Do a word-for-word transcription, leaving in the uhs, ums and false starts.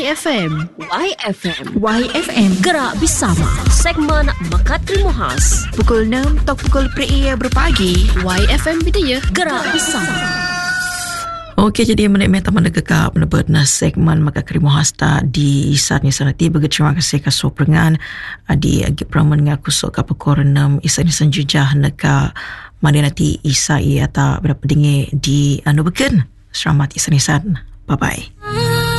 F M. Y F M. Y F M. Gerak bersama. Segmen Mekat Terima Khas. Pukul enam atau pukul pria berpagi. Y F M Bidaya. Gerak bersama. Okey, jadi menikmati taman kekap menebut na segmen maka krimu hasta di saat ni sanati bagi terima kasih ke soprengan di agi praman ngaku sok ka pekorenam isa ni sanjujah neka mana nanti isa ia ta berapa dinge di anu beken selamat isa nisan. Bye bye.